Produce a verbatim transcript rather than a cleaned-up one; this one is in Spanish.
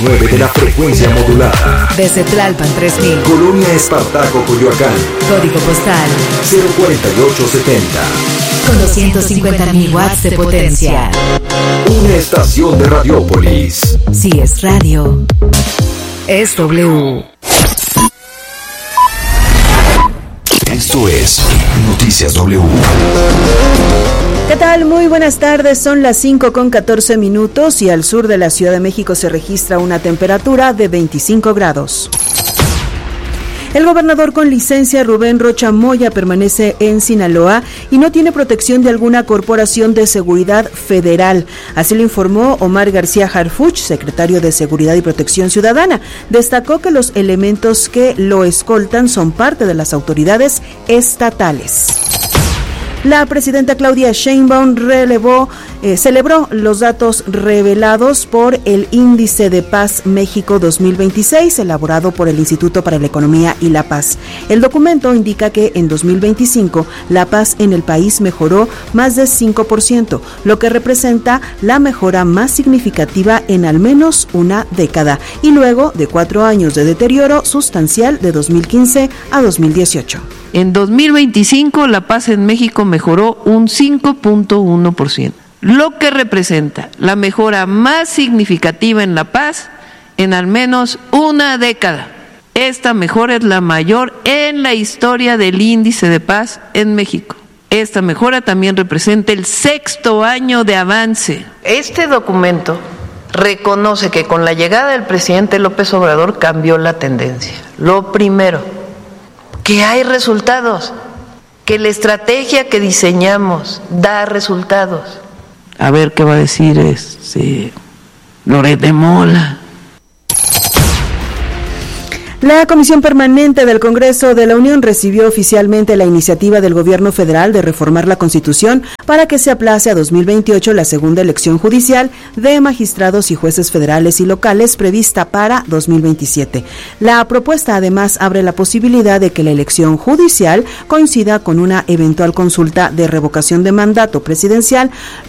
nueve de la frecuencia modulada. Desde Tlalpan tres mil. Colonia Espartaco, Coyoacán. Código postal cero cuarenta y ocho setenta. Con doscientos cincuenta mil watts de potencia. Una estación de Radiópolis. Si es radio, es W. Esto es Noticias W. ¿Qué tal? Muy buenas tardes, son las cinco con catorce minutos y al sur de la Ciudad de México se registra una temperatura de veinticinco grados. El gobernador con licencia Rubén Rocha Moya permanece en Sinaloa y no tiene protección de alguna corporación de seguridad federal. Así lo informó Omar García Harfuch, secretario de Seguridad y Protección Ciudadana. Destacó que los elementos que lo escoltan son parte de las autoridades estatales. La presidenta Claudia Sheinbaum relevó, eh, celebró los datos revelados por el Índice de Paz México dos mil veintiséis, elaborado por el Instituto para la Economía y la Paz. El documento indica que en dos mil veinticinco la paz en el país mejoró más de cinco por ciento, lo que representa la mejora más significativa en al menos una década, y luego de cuatro años de deterioro sustancial de dos mil quince a dos mil dieciocho. En dos mil veinticinco la paz en México mejoró un cinco punto uno por ciento, lo que representa la mejora más significativa en la paz en al menos una década. Esta mejora es la mayor en la historia del índice de paz en México. Esta mejora también representa el sexto año de avance. Este documento reconoce que con la llegada del presidente López Obrador cambió la tendencia. Lo primero, que hay resultados, que la estrategia que diseñamos da resultados. A ver qué va a decir este Loret de Mola. La Comisión Permanente del Congreso de la Unión recibió oficialmente la iniciativa del Gobierno federal de reformar la Constitución para que se aplace a dos mil veintiocho la segunda elección judicial de magistrados y jueces federales y locales prevista para dos mil veintisiete. La propuesta además abre la posibilidad de que la elección judicial coincida con una eventual consulta de revocación de mandato presidencial,